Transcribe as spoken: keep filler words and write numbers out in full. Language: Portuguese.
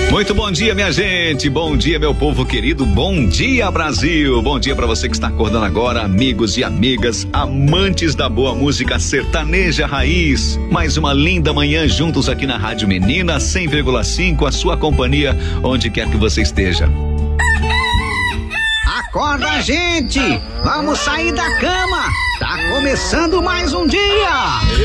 Muito bom dia, minha gente. Bom dia, meu povo querido. Bom dia, Brasil. Bom dia para você que está acordando agora, amigos e amigas, amantes da boa música sertaneja raiz. Mais uma linda manhã juntos aqui na Rádio Menina cem vírgula cinco, a sua companhia onde quer que você esteja. Acorda, gente! Vamos sair da cama! Tá começando mais um dia!